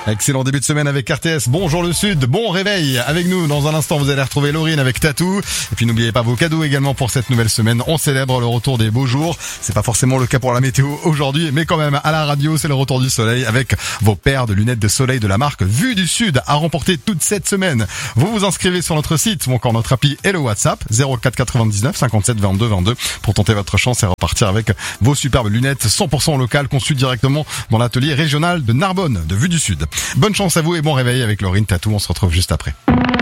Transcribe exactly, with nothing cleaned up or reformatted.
Excellent début de semaine avec R T S. Bonjour le Sud, bon réveil avec nous. Dans un instant, vous allez retrouver Laurine avec Tatou. Et puis n'oubliez pas vos cadeaux également pour cette nouvelle semaine. On célèbre le retour des beaux jours. C'est pas forcément le cas pour la météo aujourd'hui, mais quand même à la radio, c'est le retour du soleil avec vos paires de lunettes de soleil de la marque Vue du Sud à remporter toute cette semaine. Vous vous inscrivez sur notre site ou encore notre appli et le WhatsApp zéro quatre quatre-vingt-dix-neuf cinquante-sept vingt-deux vingt-deux pour tenter votre chance et repartir avec vos superbes lunettes cent pour cent locales conçues directement dans l'atelier régional de Narbonne de Vue du Sud. Bonne chance à vous et bon réveil avec Laurine Tatou. On se retrouve juste après.